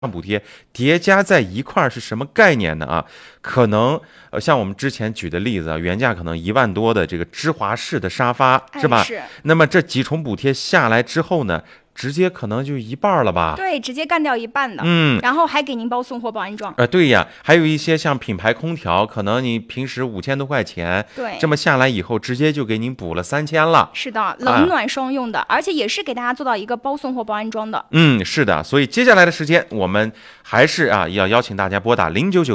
补贴叠加在一块儿是什么概念呢？啊，可能像我们之前举的例子啊，原价可能1万多的这个芝华士的沙发是吧？ 是。 那么这几重补贴下来之后呢，直接可能就一半了吧？ 对，直接干掉一半的。然后还给您包送货包安装。 对呀，还有一些像品牌空调，可能你平时5000多块钱， 对， 这么下来以后，直接就给您补了3000了。 是的，冷暖双用的，而且也是给大家做到一个包送货包安装的。 是的，所以接下来的时间，我们还是要邀请大家拨打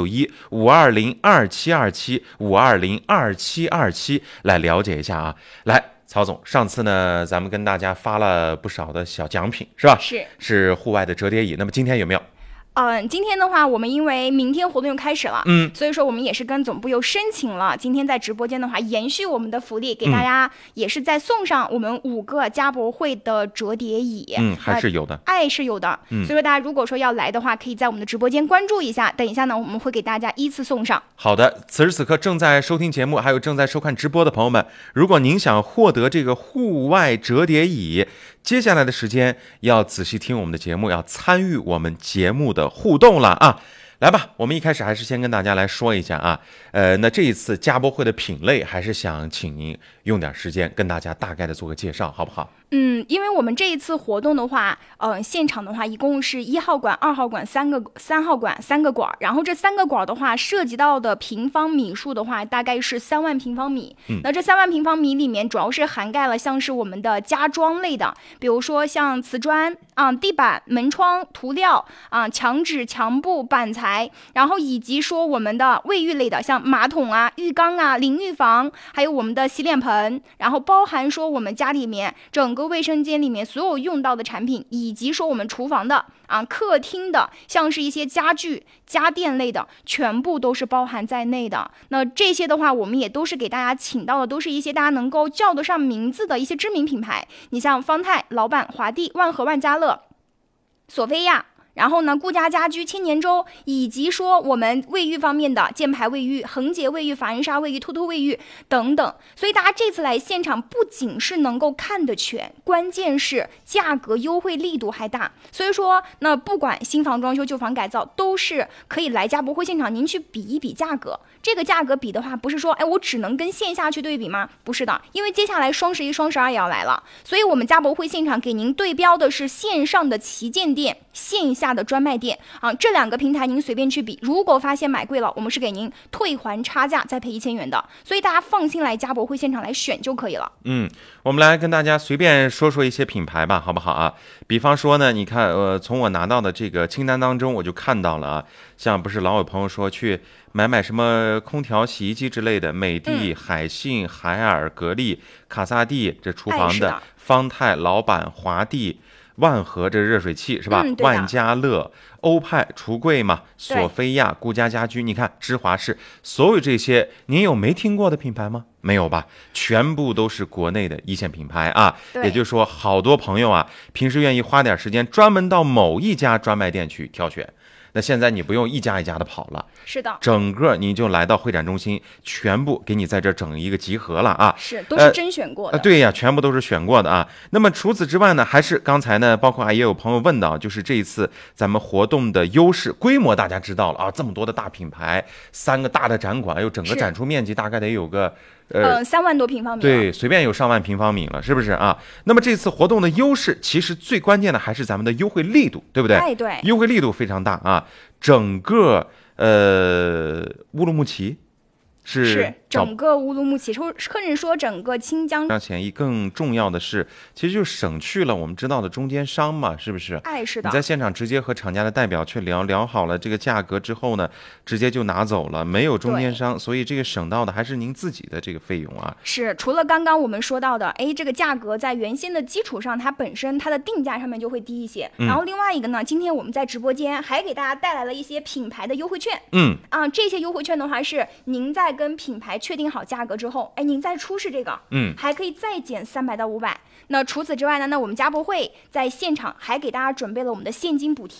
0991-520-2727 来了解一下啊，来。曹总，上次呢，咱们跟大家发了不少的小奖品，是吧？是户外的折叠椅。那么今天有没有？ 今天的话，我们因为明天活动又开始了，所以说我们也是跟总部又申请了，今天在直播间的话，延续我们的福利，给大家也是再送上我们5个家博会的折叠椅， 还是有的， 是有的，所以说大家如果说要来的话，可以在我们的直播间关注一下，等一下呢，我们会给大家依次送上。 好的，此时此刻正在收听节目，还有正在收看直播的朋友们，如果您想获得这个户外折叠椅，接下来的时间要仔细听我们的节目，要参与我们节目的互动了啊！来吧，我们一开始还是先跟大家来说一下啊，那这一次家博会的品类，还是想请您用点时间跟大家大概的做个介绍，好不好？ 因为我们这一次活动的话，现场的话一共是1号馆、2号馆、3号馆3个馆，然后这3个馆的话涉及到的平方米数的话，大概是3万平方米。那这3万平方米里面，主要是涵盖了像是我们的家装类的，比如说像瓷砖地板、门窗涂料墙纸、墙布、板材，然后以及说我们的卫浴类的，像马桶浴缸淋浴房，还有我们的洗脸盆，然后包含说我们家里面整个卫生间里面所有用到的产品，以及说我们厨房的客厅的，像是一些家具家电类的，全部都是包含在内的。那这些的话，我们也都是给大家请到的，都是一些大家能够叫得上名字的一些知名品牌，你像方太、老板、华帝、万和、万家乐、索菲亚，然后呢，顾家家居、千年舟，以及说我们卫浴方面的箭牌卫浴、恒洁卫浴、法恩莎卫浴、兔兔卫浴等等。所以大家这次来现场，不仅是能够看得全，关键是价格优惠力度还大。所以说，那不管新房装修、旧房改造，都是可以来家博会现场，您去比一比价格。这个价格比的话，不是说我只能跟线下去对比吗？不是的，因为接下来双11、双12也要来了，所以我们家博会现场给您对标的是线上的旗舰店，线下的专卖店这2个平台您随便去比，如果发现买贵了，我们是给您退还差价再赔1000元的，所以大家放心来家博会现场来选就可以了。 我们来跟大家随便说一些品牌吧，好不好啊？比方说呢，你看从我拿到的这个清单当中，我就看到了像不是老有朋友说去买什么空调、洗衣机之类的，美的、海信、海尔、格力、卡萨帝，这厨房的方太、老板、华帝、万和这热水器是吧？万家乐、欧派橱柜嘛，索菲亚、顾家家居，你看芝华士，所有这些您有没听过的品牌吗？没有吧？全部都是国内的一线品牌也就是说，好多朋友平时愿意花点时间专门到某一家专卖店去挑选。那现在你不用一家一家的跑了， 是的， 整个你就来到会展中心，全部给你在这整一个集合了都是甄选过的对呀，全部都是选过的那么除此之外呢，还是刚才呢，包括也有朋友问到，就是这一次咱们活动的优势规模，大家知道了这么多的大品牌，3个大的展馆，有整个展出面积大概得有个 3万多平方米， 对，随便有上万平方米了，是不是那么这次活动的优势，其实最关键的还是咱们的优惠力度，对不对？ 对， 优惠力度非常大整个乌鲁木齐是整个乌鲁木齐，甚至说整个清江便宜。更重要的是，其实就省去了我们知道的中间商嘛，是不是？ 是的。 你在现场直接和厂家的代表去聊好了这个价格之后呢，直接就拿走了，没有中间商，所以这个省到的还是您自己的这个费用是，除了刚刚我们说到的，这个价格在原先的基础上，它本身它的定价上面就会低一些。然后另外一个呢，今天我们在直播间还给大家带来了一些品牌的优惠券。这些优惠券的话是您在跟品牌确定好价格之后，您再出示这个，还可以再减300到500。那除此之外呢，那我们家博会在现场还给大家准备了我们的现金补贴。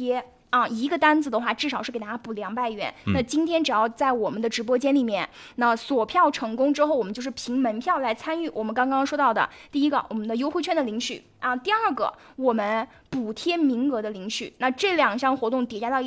啊，一个单子的话至少是给大家补200元。那今天只要在我们的直播间里面，那锁票成功之后，我们就是凭门票来参与我们刚刚说到的第一个我们的优惠券的领取啊，第二个我们补贴名额的领取。那这2项活动叠加到